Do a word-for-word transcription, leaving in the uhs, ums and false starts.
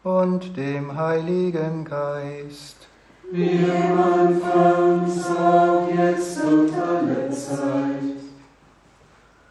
und dem Heiligen Geist. Wie im Anfang, so auch jetzt und alle Zeit